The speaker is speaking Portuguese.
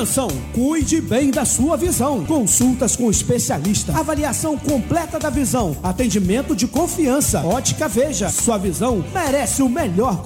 Atenção, cuide bem da sua visão. Consultas com especialista, avaliação completa da visão, atendimento de confiança. Ótica Veja, sua visão merece o melhor